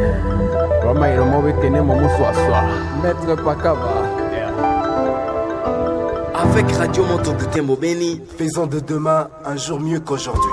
Roma iromobe tenemo muswaswa. Maître Pakava. Avec Radio Moto Butembo Beni, faisons de demain un jour mieux qu'aujourd'hui.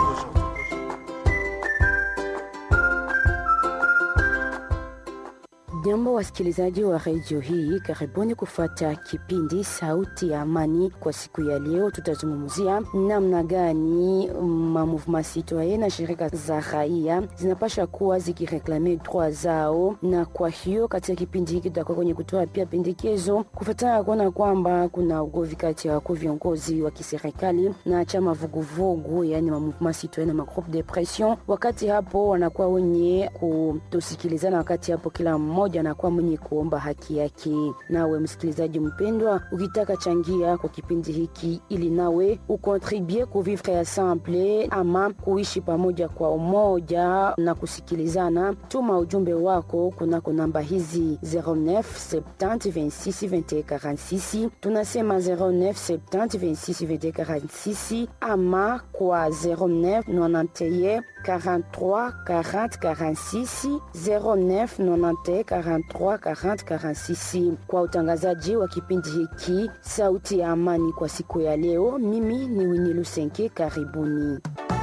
Jambo wasikilizaji wa radio hii, karibuni kufuata kipindi Sauti ya Amani. Kwa siku ya leo tutazungumzia namna gani movement citoyen na shirika za raia zinapasha kuwa zikireklame droit zao, na kwa hiyo katika kipindi hiki tutakuwa kwenye kutoa pia pendekezo kufuatana kuona kwamba kuna ugovi kati ya viongozi wa kiserikali na chama vuguvugu, yani movement citoyen na groupe de pression. Wakati hapo wanakuwa wenye kutosikilizana, wakati hapo kila mmoja na kwa mwenye kuomba haki yake. Nawe msikilizaji mpendwa, ukitaka changia kwa kipindi hiki ili nawe ukontribue kuvivre ensemble ama kuishi pamoja kwa umoja na kusikilizana, tuma ujumbe wako kunako namba hizi 09 70 26 21 46. Tunasema 09 70 26 21 46 ama kwa 09 91 43 40 46 09 91 43 40 46. Kwa utangazaji wa kipindi hiki Sauti ya Amani kwa siku ya leo, mimi ni Winnie Lusenke. Karibuni.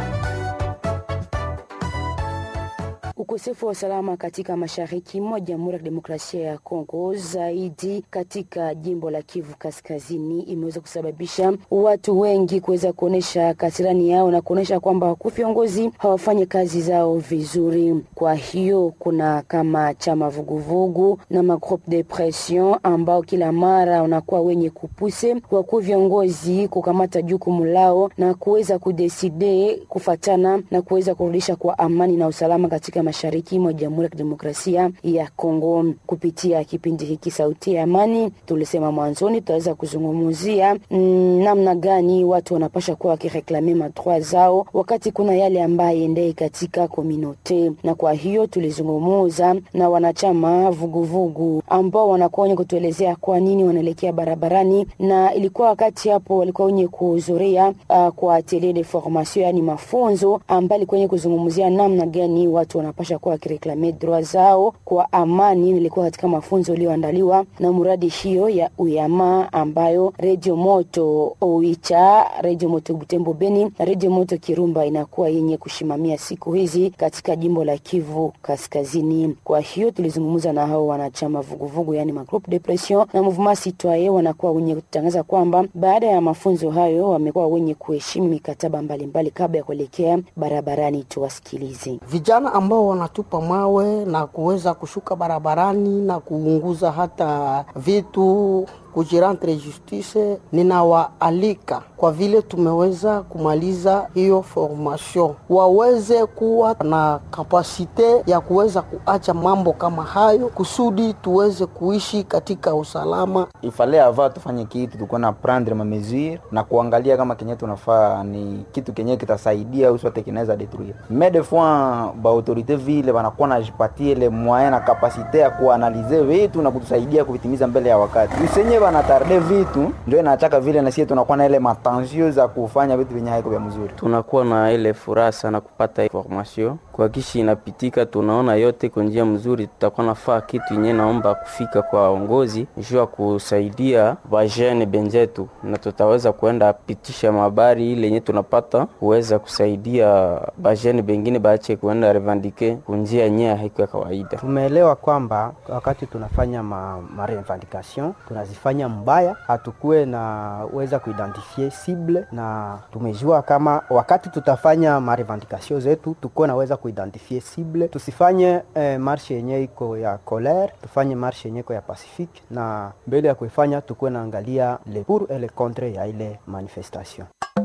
Ukosefu wa usalama katika mashariki mwa Jamhuri ya Demokrasia ya Kongo, zaidi katika jimbo la Kivu Kaskazini, imeweza kusababisha watu wengi kuweza kuonesha kasirani yao na kuonesha kwamba viongozi hawafanyi kazi zao vizuri. Kwa hiyo kuna kama chama vuguvugu na magroupe de pression ambao kila mara wanakuwa wenye kupuse kwa viongozi kukamata jukumu lao na kuweza kudeside kufatana na kuweza kurudisha kwa amani na usalama katika mashariki mwa Jamhuri ya Demokrasia ya Kongo. Kupitia kipindi hiki Sauti ya Amani, tulisema mwanzoni tutaweza kuzungumzia namna gani watu wanapasha kuwa wakireklame madroit zao wakati kuna yale ambaye ndai katika community. Na kwa hiyo tulizungumza na wanachama vuguvugu ambao wanakuwa wenye kutuelezea kwa nini wanaelekea barabarani, na ilikuwa wakati hapo walikuwa wenye kuhudhuria kwa atelier de formation, yani mafunzo ambayo ilikuwa kuzungumzia namna gani watu wanapasha kuwa wakireklame droit zao kwa amani. Nilikuwa katika mafunzo iliyoandaliwa na muradi hiyo ya Uyama ambayo Radio Moto Oicha, Radio Moto Butembo Beni na Radio Moto Kirumba inakuwa yenye kushimamia siku hizi katika jimbo la Kivu Kaskazini. Kwa hiyo tulizungumza na hao wanachama vuguvugu, yani magroupe de pression na mouvement citoyen, wanakuwa wenye kutangaza kwamba baada ya mafunzo hayo wamekuwa wenye kuheshimu mikataba mbalimbali kabla ya kuelekea barabarani. Tuwasikilize. Vijana ambao wanatupa mawe na kuweza kushuka barabarani na kuunguza hata vitu kujirantre justice, ninawaalika kwa vile tumeweza kumaliza hiyo formation waweze kuwa na kapasite ya kuweza kuacha mambo kama hayo kusudi tuweze kuishi katika usalama. Ifale ava tufanye kitu, tuko na prendre ma mesure na kuangalia kama kenye tunafaa ni kitu kenye kitasaidia au sote kinaweza détruire. Mais des fois ba autorité ville banakuwa na jipatie le moyen na kapasite ya kuanalize vitu na kutusaidia kuvitimiza mbele ya wakati. Usenye banatarde vitu ndio inataka vile na sisi tunakuwa na ile matensio za kufanya vitu vyenye haiko vya mzuri. Tunakuwa na ile furaha sana kupata information kwa kishi inapitika, tunaona yote kwa njia mzuri. Tutakuwa nafaa kitu yenyewe, naomba kufika kwa waongozi jua kusaidia vajene benjetu, na tutaweza kuenda pitisha habari ile yenyewe tunapata kuweza kusaidia vajene bengine baache kuenda revendike kunjia yenyewe haiko ya kawaida. Tumeelewa kwamba wakati tunafanya ma revendication tunazifanya mbaya, hatukue na uweza kuidentifie cible, na tumejua kama wakati tutafanya ma revendication zetu tuko na weza kuidentifie cible. Tusifanye marche yenyewe iko ya colère, tufanye marche yenyewe iko ya pacifique, na mbele ya kuifanya tuko na angalia le pour et le contre ya ile manifestation.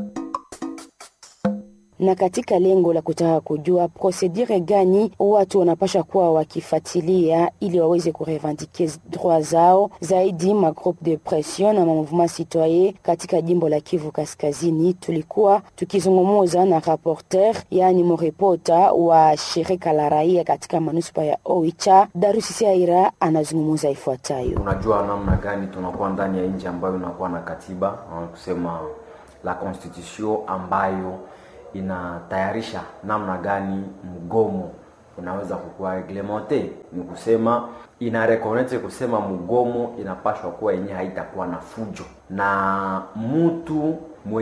Na katika lengo la kutaka kujua procedure gani watu wanapasha kuwa wakifuatilia ili waweze kurevendike droit zao, zaidi ma groupe de pression na mouvement citoyen katika jimbo la Kivu Kaskazini, tulikuwa tukizungumza na rapporteur, yani mreporter wa shirika la raia katika manuspa ya Oicha. Darusi Aira anazungumza ifuatayo. Unajua namna gani tunakuwa ndani ya nchi ambayo inakuwa na katiba, kusema la constitution ambayo inatayarisha namna gani mgomo unaweza kukuwa reglemente. Ni kusema ina recognize kusema mgomo inapashwa kuwa yenye haitakuwa na fujo, na mtu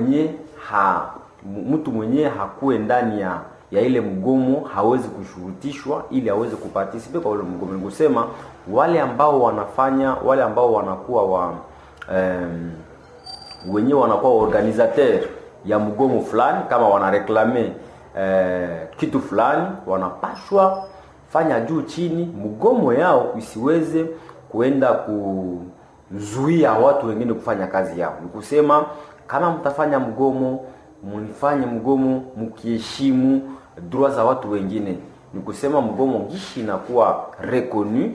mwenye hakuwe ndani ya ile mgomo hawezi kushurutishwa ili aweze kuparticipe kwa ile mgomo. Ni kusema wale ambao wanakuwa wenyewe wanakuwa organisateur ya mgomo fulani, kama wanareklame kitu fulani, wanapashwa fanya juu chini mgomo yao isiweze kuenda kuzuia watu wengine kufanya kazi yao. Ni kusema kama mtafanya mgomo, mnifanye mgomo mkiheshimu droit za watu wengine. Ni kusema mgomo gishi inakuwa reconnu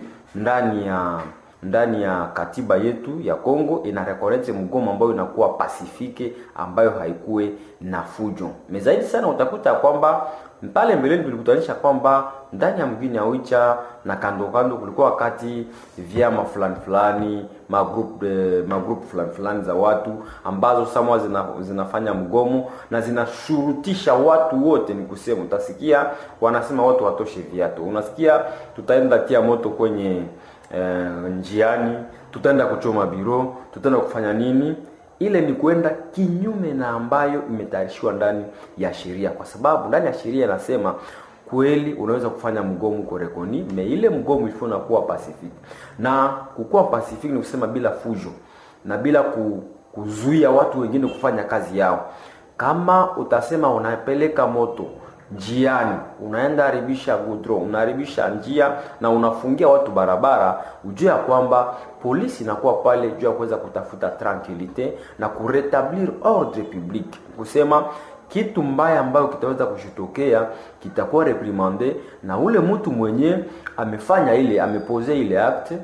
ndani ya katiba yetu ya Kongo, ina recognize mgomo ambayo inakuwa pacifique, ambayo haikuwe na fujo. Mezaidi sana utakuta kwamba pale mbeleni tulikutanisha kwamba ndani ya mgini ya Oicha na kando kulikuwa wakati vyama fulani magroup fulani za watu ambazo samwa zinafanya mgomo na zinashurutisha watu wote. Ni kusema utasikia wanasema watu watoshe viatu, unasikia tutaenda tia moto kwenye njiani, tutaenda kuchoma biro, tutaenda kufanya nini. Ile ni kwenda kinyume na ambayo imetayarishiwa ndani ya sheria, kwa sababu ndani ya sheria inasema kweli unaweza kufanya mgomo korekoni, ile mgomo ifuna kuwa pacific. Na kukuwa pacific ni kusema bila fujo na bila kuzuia watu wengine kufanya kazi yao. Kama utasema unapeleka moto njiani, unaenda haribisha goudron, unaharibisha njia na unafungia watu barabara, ujue kwamba polisi inakuwa pale juu ya kuweza kutafuta tranquillite na kuretablir ordre public. Kusema kitu mbaya ambayo kitaweza kushitokea kitakuwa reprimande, na ule mtu mwenye amepose ile acte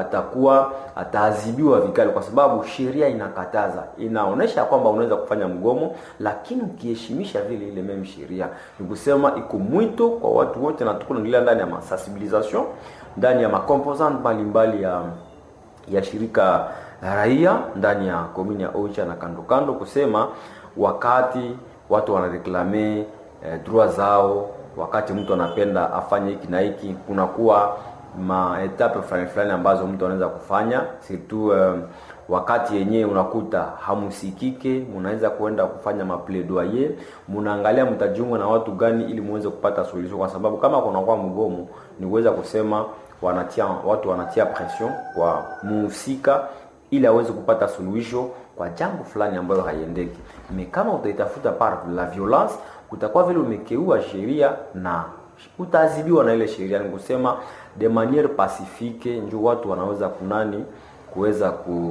ataadhibiwa vikali, kwa sababu sheria inakataza, inaonesha kwamba unaweza kufanya mgomo, lakini ukiheshimisha vile ile meme sheria. Ni kusema iko mwito kwa watu wote, na tukunaendelea ndani ya sensibilisation, ndani ya composant mbalimbali ya shirika raia ndani ya komini ya Oicha na kando kusema wakati watu wanareklame droit zao, wakati mtu anapenda afanye hiki na hiki, kunakuwa etape fulani ambazo mtu anaweza kufanya. Surtout wakati yenyewe unakuta hamusikike, mnaweza kuenda kufanya maplaidoyer, mnaangalia mtajiunga na watu gani ili muweze kupata solution, kwa sababu kama kunakuwa mgomo ni kuweza kusema watu wanatia pression kwa muhusika ili aweze kupata solution kwa jambo fulani ambayo haiendeki. Kama utaitafuta par la violence, utakuwa vile umekeua sheria na utaadhibiwa na ile sheria. Ni kusema de manière pacifique ndio watu wanaweza kuweza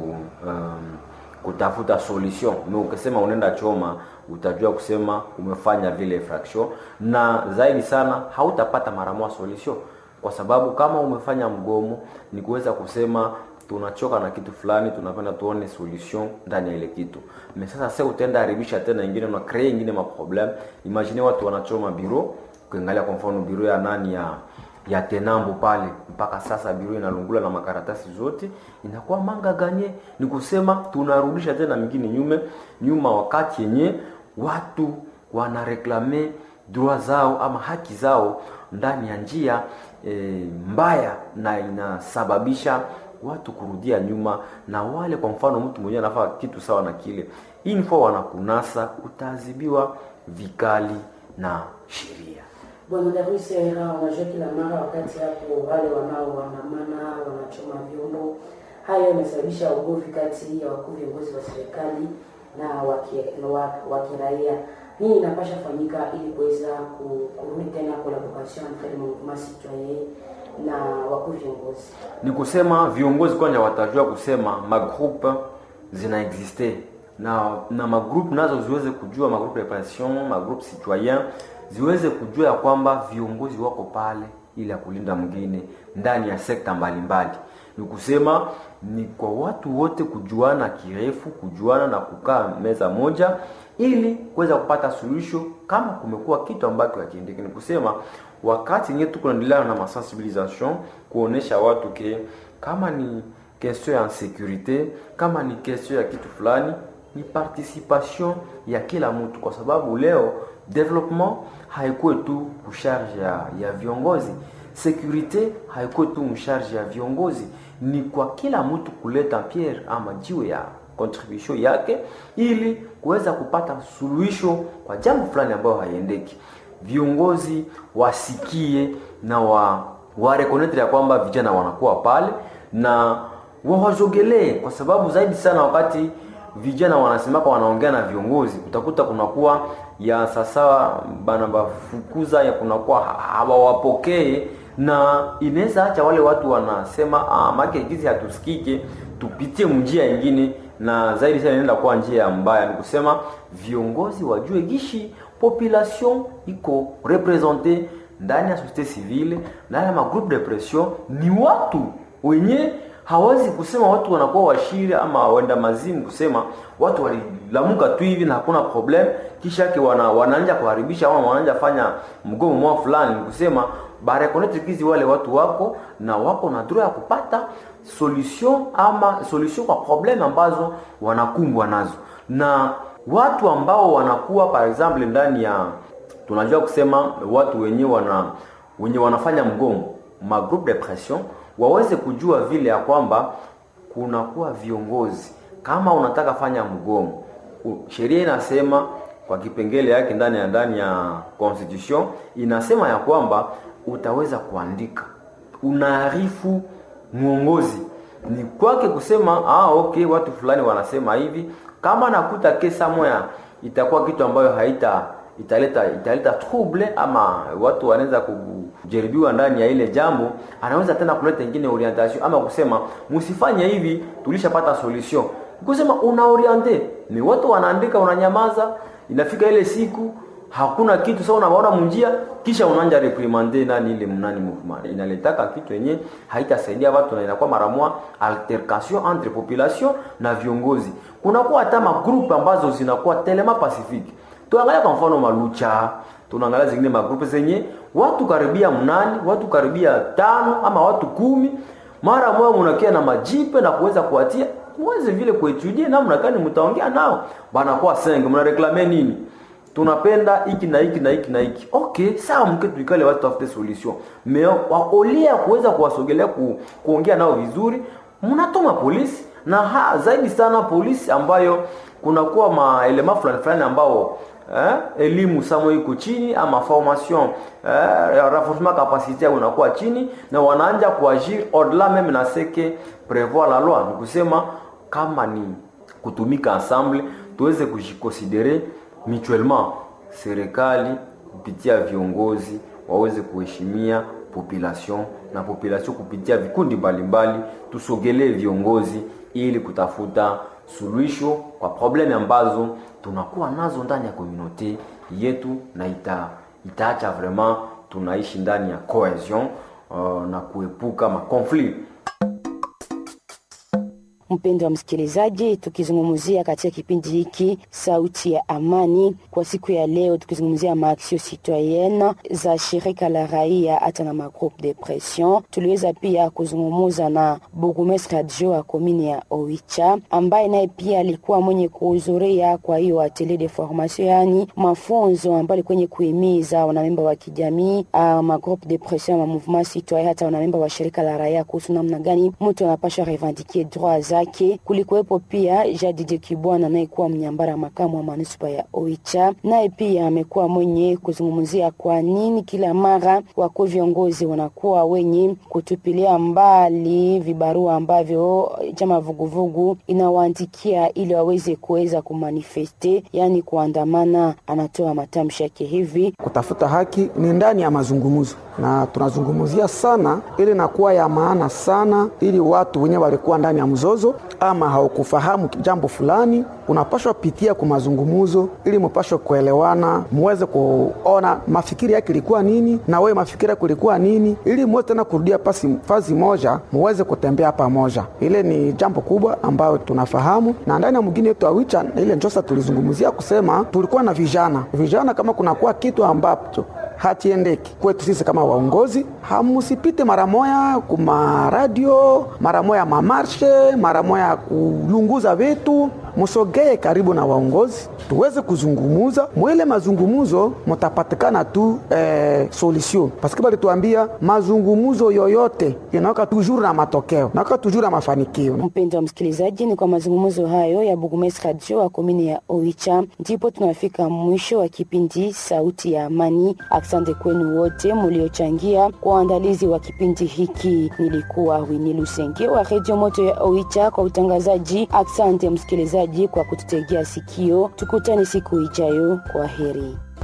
kutafuta solution. Ukisema unaenda choma, utajua kusema umefanya vile infraction, na zaidi sana hautapata mara moja solution, kwa sababu kama umefanya mgomo ni kuweza kusema tunachoka na kitu fulani, tunapenda tuone solution ndani ya ile kitu. Sasa utaenda haribisha tena ingine na create ingine problem. Imagine watu wanachoma biro, kuangalia kwa mfano biro ya nani ya Tenambo pale, mpaka sasa biro inalungula na makaratasi zote, inakuwa manga ganye. Ni kusema tunarudisha tena mingine nyuma wakati yenye watu wanareklame droit zao ama haki zao ndani ya njia mbaya, na inasababisha watu kurudia nyuma. Na wale kwa mfano mtu mwenyewe anafanya kitu sawa na kile, info wanakunasa, utaadhibiwa vikali na sheria. Bwana Darwise, unajua kila mara wakati hapo wale wanaoandamana wanachoma vyombo, hayo yamesababisha ugomvi kati ya wakuu viongozi wa serikali na wa kiraia. Nini inapasha fanyika ili kuweza kurudi tena collaboration entre le mouvement citoyen na wakuu viongozi? Ni kusema viongozi kwanza watajua kusema magroupe zina existe, na magroupe nazo ziweze kujua, magroupe repression, magroupe citoyen ziweze kujua kwamba viongozi wako pale ili ya kulinda mwingine ndani ya sekta mbalimbali. Ni kusema ni kwa watu wote kujuana kirefu, kujuana na kukaa meza moja ili kuweza kupata suluhisho kama kumekuwa kitu ambacho hakiendeki. Ni kusema wakati nyewe tunaendelea na sensibilisation kuonesha watu kama ni question ya sécurité, kama ni question ya kitu fulani, ni participation ya kila mtu, kwa sababu leo development haikuwa tu kusharge ya viongozi, security haikuwa tu msharge ya viongozi, ni kwa kila mtu kuleta pierre ama jiwe ya contribution yake ili kuweza kupata suluhisho kwa jambo fulani ambayo haiendeki. Viongozi wasikie na wareconnect ya kwamba vijana wanakuwa pale na wawajogelee, kwa sababu zaidi sana wakati vijana wanasemaka wanaongea na viongozi, utakuta kunakuwa ya sasa bana bafukuza ya kunakuwa hawawapokee, na inaweza acha wale watu wanasema make gizi hatusikike, tupitie njia nyingine, na zaidi sana inaenda kwa njia mbaya. Ni kusema viongozi wajue gishi population iko represente ndani ya societe civile, ndani ya magroup de pression, ni watu wenye hawezi kusema watu wanakuwa washiri ama wenda mazimu, kusema watu walilamuka tu hivi na hakuna problem, kisha yake wanaanza kuharibisha au wanaanza fanya mgomo mwa fulani. Kusema bare connect kizi wale watu wako na wako na droit ya kupata solution kwa problem ambazo wanakumbwa nazo. Na watu ambao wanakuwa par example ndani ya, tunajua kusema watu wenye wanafanya mgomo, ma groupe de pression, waweze kujua vile ya kwamba kunakuwa viongozi. Kama unataka fanya mgomo, sheria inasema kwa kipengele yake ndani ya constitution inasema ya kwamba utaweza kuandika, unaarifu muongozi, ni kwake kusema okay, watu fulani wanasema hivi. Kama nakuta kesa moya itakuwa kitu ambayo italeta trouble ama watu wanaweza kujaribiwa ndani ya ile jambo, anaweza tena kuleta nyingine orientation ama kusema msifanye hivi, tulishapata solution. Kusema unaoriente, ni watu wanaandika, unanyamaza, inafika ile siku hakuna kitu, sasa unaona munjia, kisha unaanza reprimander ile movement. Inaletaka kitu yenye haitasaidia watu, na inakuwa mara moja altercation entre population na viongozi. Kunakuwa hata ma group ambazo zinakuwa telema pacifique. Tuangalia kwa mfano Malucha, tunaangalia zingine ma group zenye watu karibia 8, watu karibia 5 ama watu 10, mara moja mnakia na majipe na kuweza kuatia, muweze vile kuetudie namna gani mtaongea nao. Bana kwa 5 mna reclamer nini? Tunapenda hiki na hiki na hiki na hiki. Okay, sawa, mke tuikale watu tafute solution. Waolia kuweza kuwasogelea kuongea nao vizuri, mnatoma polisi, na zaidi sana polisi ambayo kunakuwa maelema fulani ambao elimu samo iko chini ama formation renforcement capacité unakuwa chini, na wanaanza kuagir au-delà même na seke prévoir la loi. Ni kusema kama ni kutumika ensemble, tuweze kujiconsidérer mutuellement, serikali kupitia viongozi waweze kuheshimia population, na population kupitia vikundi mbalimbali tusogelee viongozi ili kutafuta suluhisho kwa problemi ambazo tunakuwa nazo ndani ya community yetu, na itaacha vraiment tunaishi ndani ya cohesion na kuepuka makonflikt. Mpendo wa msikilizaji, tukizungumzia katika kipindi hiki Sauti ya Amani kwa siku ya leo, tukizungumzia maaksio citoyenne za shirika la raia hata na magroupe de pression. Tuliweza pia kuzungumza na burgomestre adjoint wa komini ya Oicha, ambaye naye pia alikuwa mwenye kuhudhuria kwa hiyo atelier de formation, yani mafunzo ambayo kwenye kuhimiza wanamemba wa kijamii, magroupe de pression, ma mouvement citoyen, hata wanamemba wa shirika la raia kuhusu namna gani mtu anapaswa revendiquer droits zake. Kulikuwepo pia Jadije Kibwana, naye kuwa mnyambara makamu wa manispa ya Oicha, naye pia amekuwa mwenye kuzungumzia kwa nini kila mara wako viongozi wanakuwa wenye kutupilia mbali vibarua ambavyo chama vuguvugu inawaandikia ili waweze kuweza kumanifeste, yani kuandamana. Anatoa matamshi yake hivi: kutafuta haki ni ndani ya mazungumzo, na tunazungumzia sana ili nakuwa ya maana sana, ili watu wenye walikuwa ndani ya mzozo ama haukufahamu jambo fulani, unapaswa pitia kwa mazungumzo ili mpaswe kuelewana, muweze kuona mafikiri yake ilikuwa nini na wewe mafikiri yako ilikuwa nini, ili muweze tena kurudia fazi moja, muweze kutembea pamoja. Ile ni jambo kubwa ambayo tunafahamu, na ndani ya mwingine yetu Oicha ile njosa tulizungumzia kusema tulikuwa na vijana kama kunakuwa kitu ambacho hatiendeki kwetu sisi kama waongozi, hamusipite mara moya kuma radio, mara moya mamarshe, mara moya kulunguza vitu, musogee karibu na waongozi tuweze kuzungumuza. Mwele mazungumuzo mutapatikana tu solution, parce que bali tuambia mazungumuzo yoyote inawaka toujours na matokeo, inawaka toujours na mafanikio. Mpendwa msikilizaji, ni kwa mazungumuzo hayo ya Burgomestre Radio wa komini ya Oicha ndipo tunafika mwisho wa kipindi Sauti ya Amani. Asante kwenu wote mliochangia kwa uandalizi wa kipindi hiki. Nilikuwa Winnie Lusenge wa Radio Moto ya Oicha kwa utangazaji. Asante msikilizaji kwa kututegea sikio. Tukutane siku ijayo. Kwa heri.